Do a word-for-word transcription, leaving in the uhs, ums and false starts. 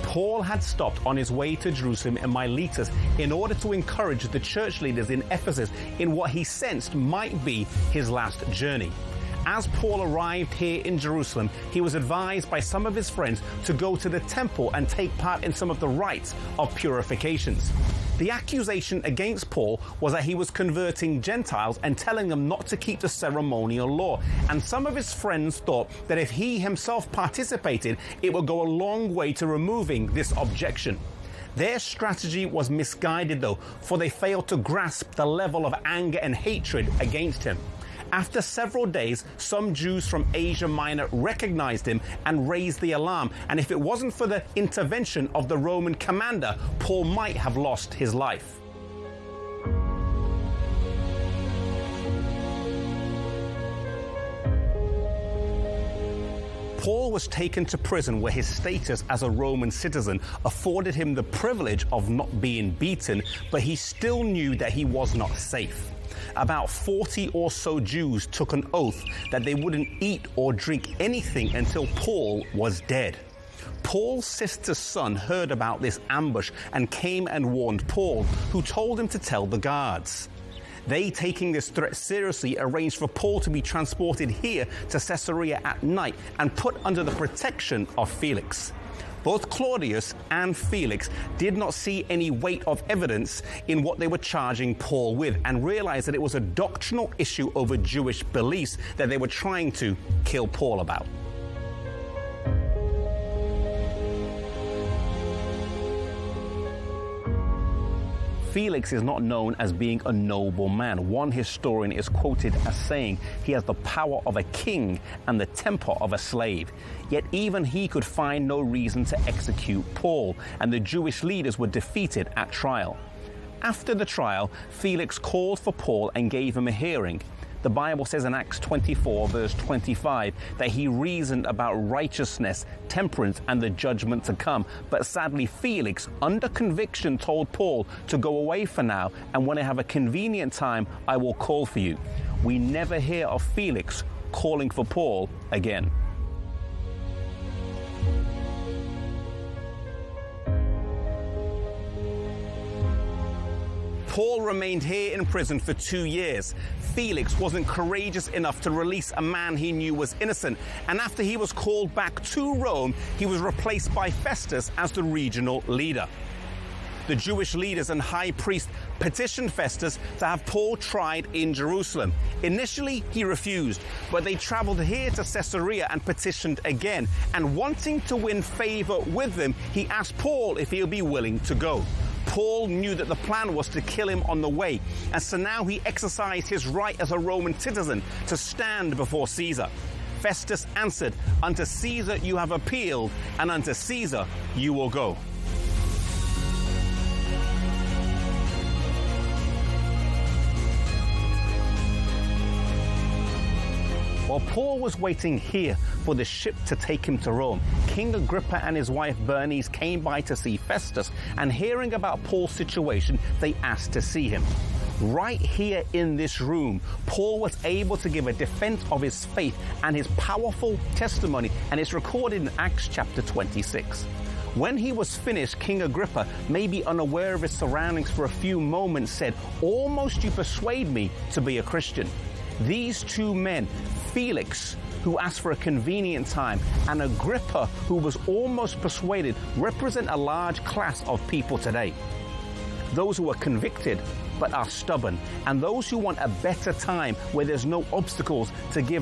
Paul had stopped on his way to Jerusalem in Miletus in order to encourage the church leaders in Ephesus in what he sensed might be his last journey. As Paul arrived here in Jerusalem, he was advised by some of his friends to go to the temple and take part in some of the rites of purifications. The accusation against Paul was that he was converting Gentiles and telling them not to keep the ceremonial law. And some of his friends thought that if he himself participated, it would go a long way to removing this objection. Their strategy was misguided though, for they failed to grasp the level of anger and hatred against him. After several days, some Jews from Asia Minor recognized him and raised the alarm, and if it wasn't for the intervention of the Roman commander, Paul might have lost his life. Paul was taken to prison where his status as a Roman citizen afforded him the privilege of not being beaten, but he still knew that he was not safe. About forty or so Jews took an oath that they wouldn't eat or drink anything until Paul was dead. Paul's sister's son heard about this ambush and came and warned Paul, who told him to tell the guards. They, taking this threat seriously, arranged for Paul to be transported here to Caesarea at night and put under the protection of Felix. Both Claudius and Felix did not see any weight of evidence in what they were charging Paul with and realized that it was a doctrinal issue over Jewish beliefs that they were trying to kill Paul about. Felix is not known as being a noble man. One historian is quoted as saying he has the power of a king and the temper of a slave. Yet even he could find no reason to execute Paul, and the Jewish leaders were defeated at trial. After the trial, Felix called for Paul and gave him a hearing. The Bible says in Acts twenty-four, verse twenty-five, that he reasoned about righteousness, temperance, and the judgment to come. But sadly, Felix, under conviction, told Paul to go away for now, and when I have a convenient time, I will call for you. We never hear of Felix calling for Paul again. Paul remained here in prison for two years. Felix wasn't courageous enough to release a man he knew was innocent, and after he was called back to Rome, he was replaced by Festus as the regional leader. The Jewish leaders and high priest petitioned Festus to have Paul tried in Jerusalem. Initially, he refused, but they traveled here to Caesarea and petitioned again. And wanting to win favor with them, he asked Paul if he would be willing to go. Paul knew that the plan was to kill him on the way, and so now he exercised his right as a Roman citizen to stand before Caesar. Festus answered, "Unto Caesar you have appealed, and unto Caesar you will go." While Paul was waiting here for the ship to take him to Rome, King Agrippa and his wife Bernice came by to see Festus, and hearing about Paul's situation, they asked to see him. Right here in this room, Paul was able to give a defense of his faith and his powerful testimony, and it's recorded in Acts chapter twenty-six. When he was finished, King Agrippa, maybe unaware of his surroundings for a few moments, said, "Almost you persuade me to be a Christian." These two men, Felix, who asked for a convenient time, and Agrippa, who was almost persuaded, represent a large class of people today. Those who are convicted but are stubborn, and those who want a better time where there's no obstacles to give